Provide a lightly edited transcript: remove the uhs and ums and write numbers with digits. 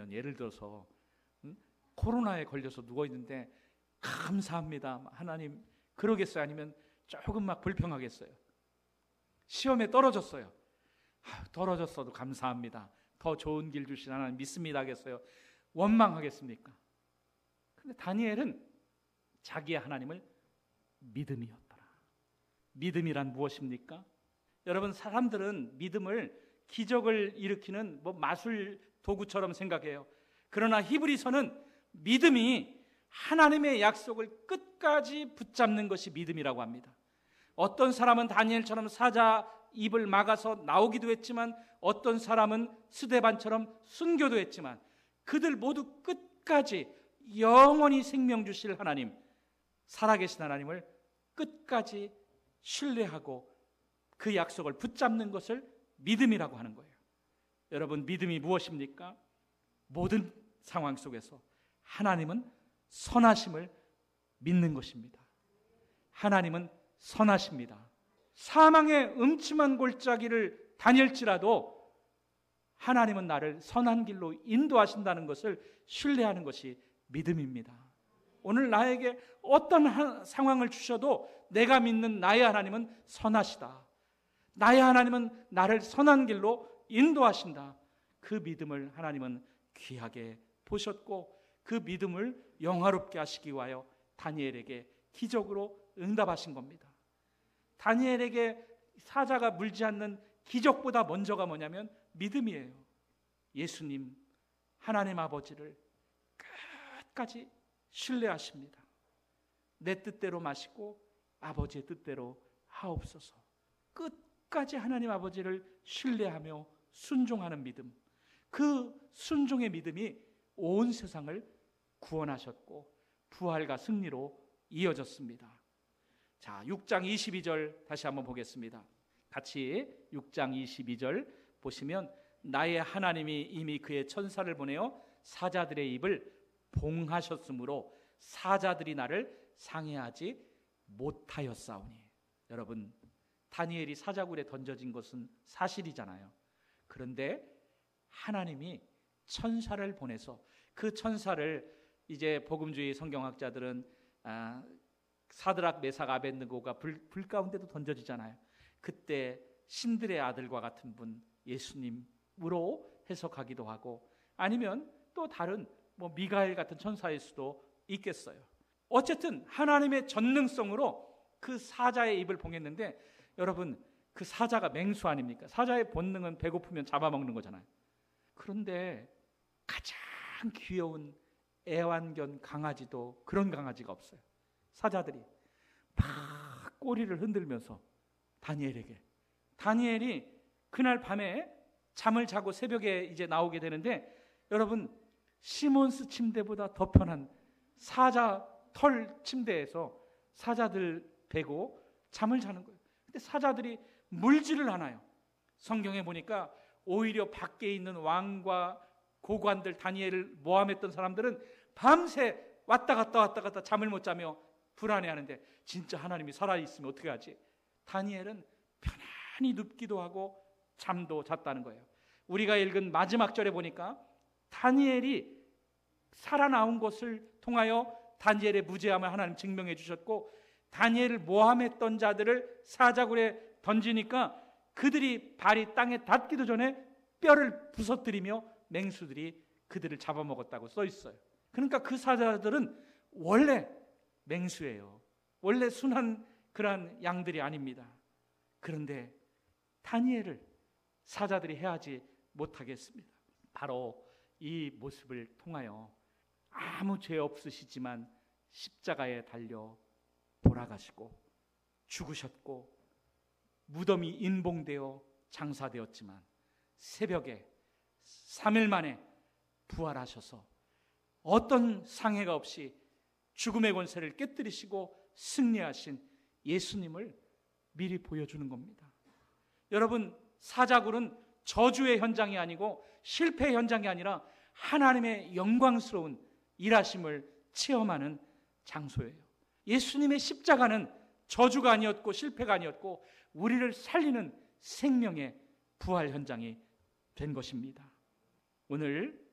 있으면, 예를 들어서 코로나에 걸려서 누워있는데 감사합니다 하나님 그러겠어요? 아니면 조금 막 불평하겠어요? 시험에 떨어졌어요. 떨어졌어도 감사합니다, 더 좋은 길 주신 하나님 믿습니다 하겠어요? 원망하겠습니까? 근데 다니엘은 자기의 하나님을 믿음이었더라. 믿음이란 무엇입니까? 여러분, 사람들은 믿음을 기적을 일으키는 마술 도구처럼 생각해요. 그러나 히브리서는 믿음이 하나님의 약속을 끝까지 붙잡는 것이 믿음이라고 합니다. 어떤 사람은 다니엘처럼 사자 입을 막아서 나오기도 했지만, 어떤 사람은 스데반처럼 순교도 했지만, 그들 모두 끝까지 영원히 생명 주실 하나님, 살아계신 하나님을 끝까지 신뢰하고 그 약속을 붙잡는 것을 믿음이라고 하는 거예요. 여러분, 믿음이 무엇입니까? 모든 상황 속에서 하나님은 선하심을 믿는 것입니다. 하나님은 선하십니다. 사망의 음침한 골짜기를 다닐지라도 하나님은 나를 선한 길로 인도하신다는 것을 신뢰하는 것이 믿음입니다. 오늘 나에게 어떤 상황을 주셔도 내가 믿는 나의 하나님은 선하시다, 나의 하나님은 나를 선한 길로 인도하신다, 그 믿음을 하나님은 귀하게 보셨고 그 믿음을 영화롭게 하시기 위하여 다니엘에게 기적으로 응답하신 겁니다. 다니엘에게 사자가 물지 않는 기적보다 먼저가 뭐냐면 믿음이에요. 예수님, 하나님 아버지를 끝까지 신뢰하십니다. 내 뜻대로 마시고 아버지의 뜻대로 하옵소서. 끝까지 하나님 아버지를 신뢰하며 순종하는 믿음, 그 순종의 믿음이 온 세상을 구원하셨고 부활과 승리로 이어졌습니다. 자, 6장 22절 다시 한번 보겠습니다. 같이 6장 22절 보시면, 나의 하나님이 이미 그의 천사를 보내어 사자들의 입을 봉하셨으므로 사자들이 나를 상해하지 못하였사오니. 여러분, 다니엘이 사자굴에 던져진 것은 사실이잖아요. 그런데 하나님이 천사를 보내서, 그 천사를 이제 복음주의 성경학자들은 사드락, 메삭, 아벳느고가 불 가운데도 던져지잖아요. 그때 신들의 아들과 같은 분, 예수님으로 해석하기도 하고, 아니면 또 다른 미가엘 같은 천사일 수도 있겠어요. 어쨌든 하나님의 전능성으로 그 사자의 입을 봉했는데, 여러분, 그 사자가 맹수 아닙니까? 사자의 본능은 배고프면 잡아먹는 거잖아요. 그런데 가장 귀여운 애완견 강아지도 그런 강아지가 없어요. 사자들이 막 꼬리를 흔들면서 다니엘이 그날 밤에 잠을 자고 새벽에 이제 나오게 되는데, 여러분, 시몬스 침대보다 더 편한 사자 털 침대에서 사자들 베고 잠을 자는 거예요. 근데 사자들이 물지를 않아요. 성경에 보니까 오히려 밖에 있는 왕과 고관들, 다니엘을 모함했던 사람들은 밤새 왔다 갔다 잠을 못 자며 불안해하는데, 진짜 하나님이 살아있으면 어떻게 하지? 다니엘은 편안히 눕기도 하고 잠도 잤다는 거예요. 우리가 읽은 마지막 절에 보니까 다니엘이 살아나온 것을 통하여 다니엘의 무죄함을 하나님 증명해 주셨고, 다니엘을 모함했던 자들을 사자굴에 던지니까 그들이 발이 땅에 닿기도 전에 뼈를 부서뜨리며 맹수들이 그들을 잡아먹었다고 써 있어요. 그러니까 그 사자들은 원래 맹수예요. 원래 순한 그러한 양들이 아닙니다. 그런데 다니엘을 사자들이 해하지 못하게 했습니다. 바로 이 모습을 통하여 아무 죄 없으시지만 십자가에 달려 돌아가시고 죽으셨고 무덤이 인봉되어 장사되었지만 새벽에 3일 만에 부활하셔서 어떤 상해가 없이 죽음의 권세를 깨뜨리시고 승리하신 예수님을 미리 보여주는 겁니다. 여러분, 사자굴은 저주의 현장이 아니고 실패의 현장이 아니라 하나님의 영광스러운 일하심을 체험하는 장소예요. 예수님의 십자가는 저주가 아니었고 실패가 아니었고 우리를 살리는 생명의 부활 현장이 된 것입니다. 오늘